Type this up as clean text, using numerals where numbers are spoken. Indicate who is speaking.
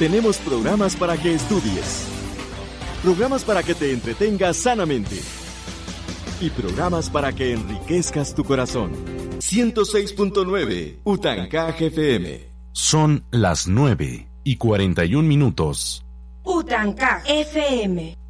Speaker 1: Tenemos programas para que estudies, programas para que te entretengas sanamente y programas para que enriquezcas tu corazón. 106.9 Utancaje FM.
Speaker 2: Son las 9:41.
Speaker 3: Utancaje FM.